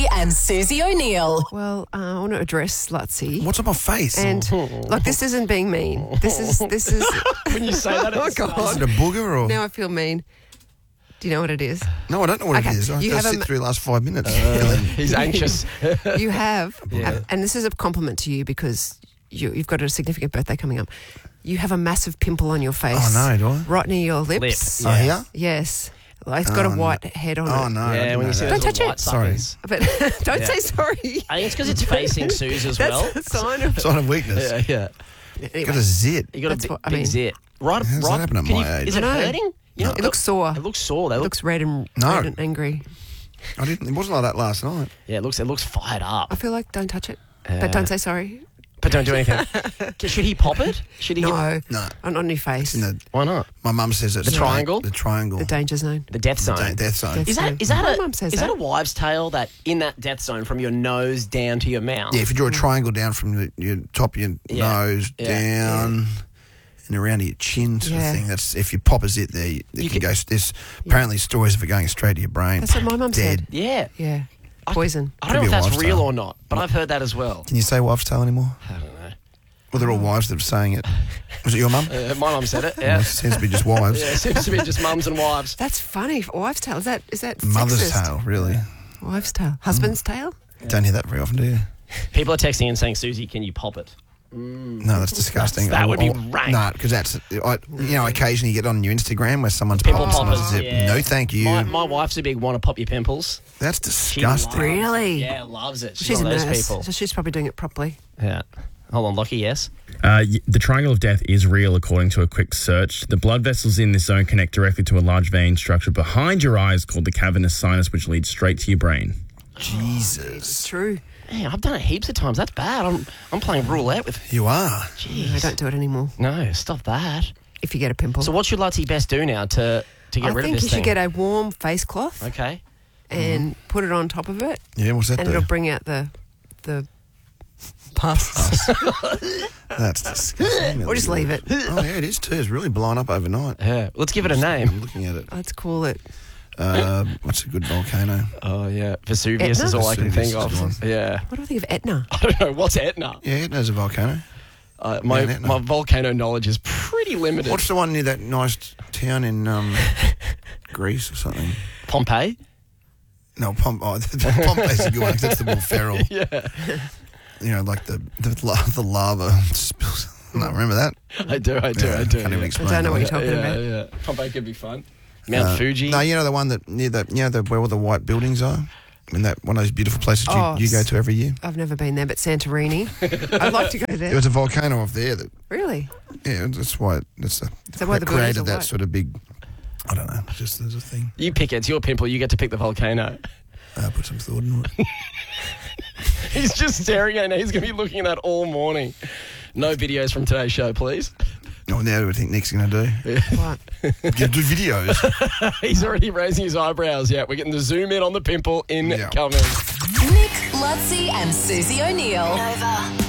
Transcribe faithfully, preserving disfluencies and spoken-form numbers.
Lutzi and Susie O'Neill. Well, uh, I want to address Lutzi. What's on my face? And look, this isn't being mean. This is this is. When you say that, oh it's God! Is it a booger or? Now I feel mean. Do you know what it is? No, I don't know what Okay, it is. I you have to have sit a- through the last five minutes. He's anxious. You have, Yeah. and this is a compliment to you because you, you've got a significant birthday coming up. You have a massive pimple on your face. Oh, no, do I? Right near your lips. Lip. Oh, Yeah. here? Yes. Like, it's got Oh, a white head on Oh, it. no. I Yeah, didn't when know you see that. those Don't touch little it. white Sorry. suckers. But don't Yeah. say sorry. I think it's because it's facing Suze as well. That's a sign of. Sign of weakness. Yeah, yeah. Anyway, Got a zit. You got That's a big, what I big mean. zit. Right, How's that right. happen at can my you- age? Is it I know. hurting? You know, it looks sore. It looks sore. They It look, looks red and, No. red and angry. I didn't. It wasn't like that last night. yeah, it looks. It looks fired up. I feel like don't touch it. Yeah. But don't say sorry. But don't do anything. Should he pop it? Should he? No. Hit, No. Not on your face. In the, why not? my mum says it's The triangle? The triangle. The danger zone. The death The zone. da- death zone. Death Is that zone. is that My a mum says is that that. a wives' tale that in that death zone from your nose down to your mouth? Yeah, if you draw a triangle down from your, your top of your Yeah. nose Yeah. down and around to your chin sort Yeah. of thing. That's if you pop a zit there, you, it You can can- go. There's apparently stories of it going straight to your brain. That's what my mum Dead. said. Yeah. Yeah. I- Poison. I don't know Could if be a that's wives' real tale. or not, but I've heard that as well. Can you say wives' tale anymore? I don't know. Well, they're all wives that are saying it. Was it your mum? Uh, my mum said it. Well, Yeah. it seems to be just wives. Yeah, it seems to be just mums and wives. That's funny. Wives' tale. Is that is that Mother's sexist? tale, really. Wives' tale. Husband's tale. Don't hear that very often, do you? People are texting and saying, Susie, can you pop it? No, that's disgusting. That would be I- rank. No, because that's, I, you know, occasionally you get on your Instagram where someone's Pimple popping someone's poppers. zip. Yeah. No, thank you. My, my wife's a big want to pop your pimples. That's She disgusting. loves- Really? Yeah, loves it. She's, She's a one of those nurse, people. so she's probably doing it properly. Yeah. Hold on, Lockie, yes? Uh, y- the triangle of death is real, according to a quick search. The blood vessels in this zone connect directly to a large vein structure behind your eyes called the cavernous sinus, which leads straight to your brain. Jesus. True. Man, I've done it heaps of times. That's bad. I'm I'm playing roulette with... You are. Jeez. I don't do it anymore. No, stop that. If you get a pimple. So what should Lutzi best do now to, to get I rid think of this you thing? should get a warm face cloth Okay. and put it on top of it, Yeah, what's that and do? it'll bring out the the pus. That's disgusting. Or just leave it. Oh, yeah, it is too. It's really blowing up overnight. Yeah. Let's give it a I'm name. looking at it. Let's call it. Uh, what's a good volcano? Oh, yeah. Vesuvius Etna? is all I can think Vesuvius of. is Yeah. What do I think of Etna? I don't know. What's Etna? Yeah, Etna's a volcano. Uh, my, Yeah, Etna. my volcano knowledge is pretty limited. What's the one near that nice town in um, Greece or something? Pompeii? No, Pom- oh, Pompeii's a good one 'cause that's the more feral. Yeah. You know, like the the, la- the lava spills. No, remember that? I do, I do, Yeah, I do. Can't even yeah. explain I don't know that. what you're talking yeah, about. yeah. Pompeii could be fun. Mount Uh, Fuji? No, you know the one that near the you know the where all the white buildings are. In that one of those beautiful places you, Oh, you go to every year. I've never been there, but Santorini. I'd like to go There there. was a volcano off there that Really? yeah, that's why it, that's the that why the buildings created are that white? sort of big. I don't know. It's just there's a thing. You pick it. It's your pimple. You get to pick the volcano. Uh, put some thought into it. He's just staring at it. He's going to be looking at that all morning. No videos from today's show, please. Oh, now what do I think Nick's going to do? What? You do videos. He's already raising his eyebrows. Yeah, we're getting the zoom in on the pimple in Yeah. coming. Nick, Lutzi and Susie O'Neill. Nova.